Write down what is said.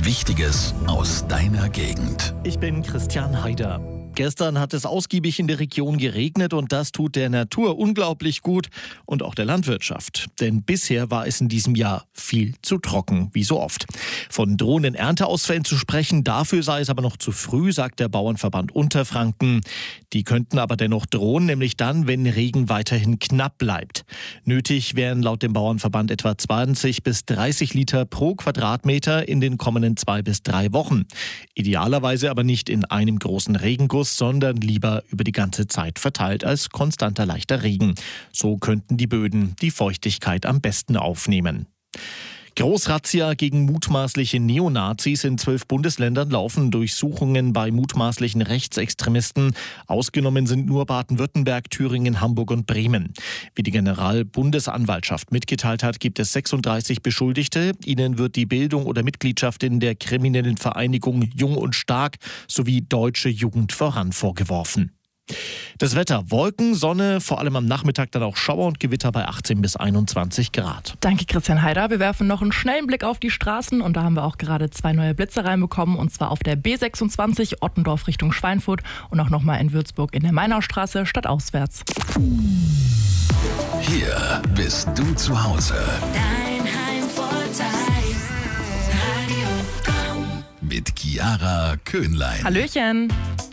Wichtiges aus deiner Gegend. Ich bin Christian Haider. Gestern hat es ausgiebig in der Region geregnet und das tut der Natur unglaublich gut und auch der Landwirtschaft. Denn bisher war es in diesem Jahr viel zu trocken, wie so oft. Von drohenden Ernteausfällen zu sprechen, dafür sei es aber noch zu früh, sagt der Bauernverband Unterfranken. Die könnten aber dennoch drohen, nämlich dann, wenn Regen weiterhin knapp bleibt. Nötig wären laut dem Bauernverband etwa 20 bis 30 Liter pro Quadratmeter in den kommenden 2 bis 3 Wochen. Idealerweise aber nicht in einem großen Regenguss, sondern lieber über die ganze Zeit verteilt als konstanter leichter Regen. So könnten die Böden die Feuchtigkeit am besten aufnehmen. Großrazzia gegen mutmaßliche Neonazis in 12 Bundesländern laufen Durchsuchungen bei mutmaßlichen Rechtsextremisten. Ausgenommen sind nur Baden-Württemberg, Thüringen, Hamburg und Bremen. Wie die Generalbundesanwaltschaft mitgeteilt hat, gibt es 36 Beschuldigte. Ihnen wird die Bildung oder Mitgliedschaft in der kriminellen Vereinigung Jung und Stark sowie Deutsche Jugend voran vorgeworfen. Das Wetter: Wolken, Sonne, vor allem am Nachmittag dann auch Schauer und Gewitter bei 18 bis 21 Grad. Danke, Christian Haider. Wir werfen noch einen schnellen Blick auf die Straßen und da haben wir auch gerade 2 neue Blitze reinbekommen, und zwar auf der B26 Ottendorf Richtung Schweinfurt und auch nochmal in Würzburg in der Mainaustraße stadtauswärts. Hier bist du zu Hause. Dein Heimvorteil, Radio Komm. Mit Chiara Köhnlein. Hallöchen!